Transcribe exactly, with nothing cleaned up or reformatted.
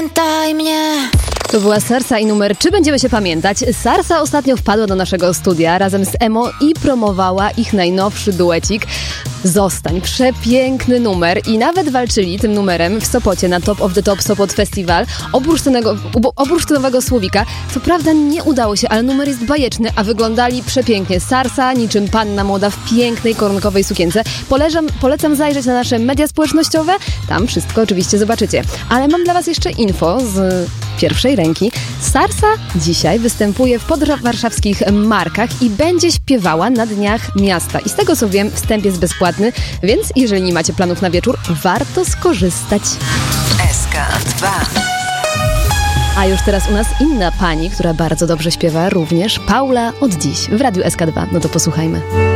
Pamiętaj mnie. To była Sarsa i numer Czy będziemy się pamiętać? Sarsa ostatnio wpadła do naszego studia razem z Emo i promowała ich najnowszy duecik Zostań. Przepiękny numer i nawet walczyli tym numerem w Sopocie na Top of the Top Sopot Festival o bursztynowego, o bursztynowego słowika. Co prawda nie udało się, ale numer jest bajeczny, a wyglądali przepięknie. Sarsa niczym panna młoda w pięknej koronkowej sukience. Polecam, polecam zajrzeć na nasze media społecznościowe. Tam wszystko oczywiście zobaczycie. Ale mam dla was jeszcze info z pierwszej ręki. Sarsa dzisiaj występuje w podwarszawskich Markach i będzie śpiewała na Dniach Miasta. I z tego co wiem, wstęp jest bezpłatny, więc jeżeli nie macie planów na wieczór, warto skorzystać. S K dwa. A już teraz u nas inna pani, która bardzo dobrze śpiewa również, Paula od dziś w Radiu S K dwa. No to posłuchajmy.